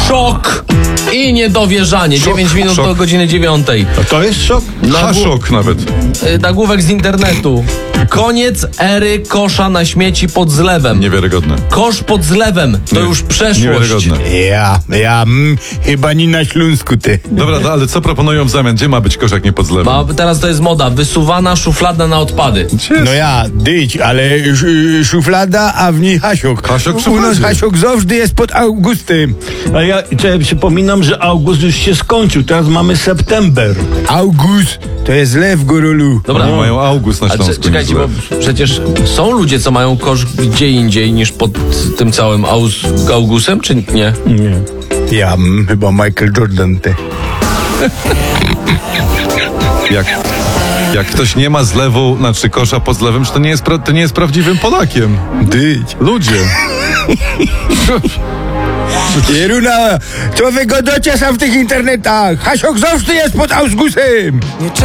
Szok i niedowierzanie. 9 minut szok. do godziny 9. A to jest szok? Szok nawet. Nagłówek z internetu. Koniec ery kosza na śmieci pod zlewem. Niewiarygodne. Kosz pod zlewem to już przeszłość. Niewiarygodne. Chyba nie na Śląsku, ty. Dobra, ale co proponują w zamian? Gdzie ma być kosz, jak nie pod zlewem? Teraz to jest moda. Wysuwana szuflada na odpady. Gdzie jest? No dyć, ale szuflada, a w niej hasiok. Hasiok w U nas szufladzie. hasiok zawsze jest pod Augustem. A ja przypominam, że august już się skończył, teraz mamy september. August to jest lew gorolu. Dobra. Oni mają August na A Śląsku. czekajcie, nie bo zlew. przecież są ludzie, co mają kosz gdzie indziej niż pod tym całym Augustem, czy nie? Nie. Chyba Michael Jordan, ty. Jak ktoś nie ma zlewu, znaczy kosza pod zlewem, to nie jest prawdziwym Polakiem. Dyć. Ludzie. Jeruna, co wy godocie sam w tych internetach? Hasiok zawsze jest pod Augustem.